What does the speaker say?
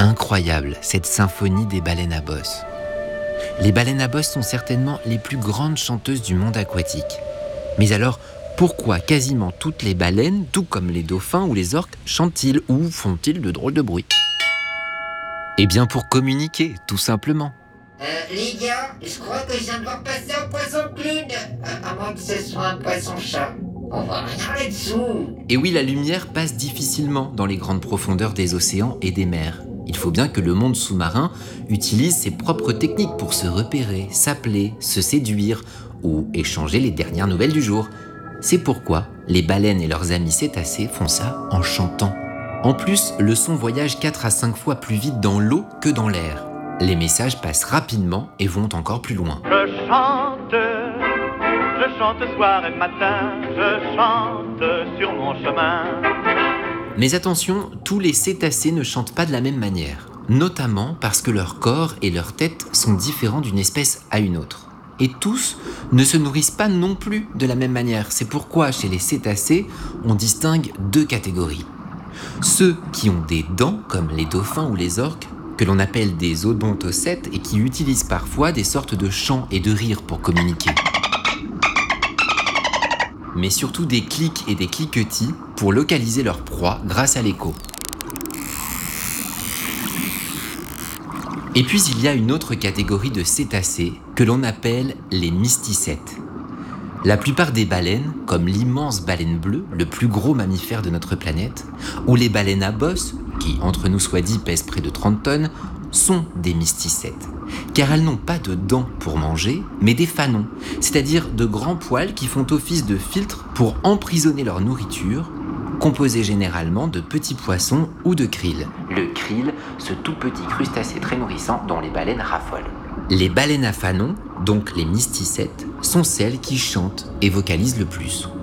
Incroyable, cette symphonie des baleines à bosse. Les baleines à bosse sont certainement les plus grandes chanteuses du monde aquatique. Mais alors, pourquoi quasiment toutes les baleines, tout comme les dauphins ou les orques, chantent-ils ou font-ils de drôles de bruit ? Eh bien pour communiquer, tout simplement. Lydia, je crois que je viens de voir passer un poisson clown. À moins que ce soit un poisson-chat. On voit rien là-dessous. Et oui, la lumière passe difficilement dans les grandes profondeurs des océans et des mers. Il faut bien que le monde sous-marin utilise ses propres techniques pour se repérer, s'appeler, se séduire ou échanger les dernières nouvelles du jour. C'est pourquoi les baleines et leurs amis cétacés font ça en chantant. En plus, le son voyage 4 à 5 fois plus vite dans l'eau que dans l'air. Les messages passent rapidement et vont encore plus loin. Je chante soir et matin, je chante sur mon chemin. Mais attention, tous les cétacés ne chantent pas de la même manière, notamment parce que leur corps et leur tête sont différents d'une espèce à une autre. Et tous ne se nourrissent pas non plus de la même manière. C'est pourquoi chez les cétacés, on distingue 2 catégories. Ceux qui ont des dents, comme les dauphins ou les orques, que l'on appelle des odontocètes et qui utilisent parfois des sortes de chants et de rires pour communiquer. Mais surtout des clics et des cliquetis pour localiser leur proie grâce à l'écho. Et puis il y a une autre catégorie de cétacés que l'on appelle les mysticètes. La plupart des baleines, comme l'immense baleine bleue, le plus gros mammifère de notre planète, ou les baleines à bosse, qui entre nous soit dit pèsent près de 30 tonnes, sont des mysticètes. Car elles n'ont pas de dents pour manger, mais des fanons, c'est-à-dire de grands poils qui font office de filtre pour emprisonner leur nourriture, composée généralement de petits poissons ou de krill. Le krill, ce tout petit crustacé très nourrissant dont les baleines raffolent. Les baleines à fanons, donc les mysticètes, sont celles qui chantent et vocalisent le plus.